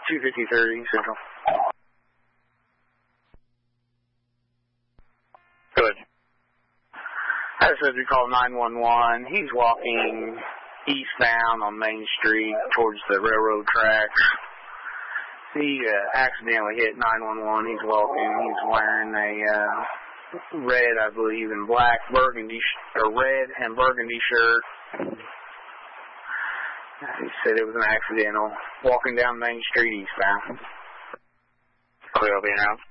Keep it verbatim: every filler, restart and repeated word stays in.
two fifty-three Central. Good. I had a subject called nine one one. He's walking eastbound on Main Street towards the railroad tracks. He uh, accidentally hit nine one one. He's walking. He's wearing a uh, red, I believe, and black burgundy, sh- or red and burgundy shirt. He said it was an accidental walking down Main Street eastbound. Okay, I'll be around.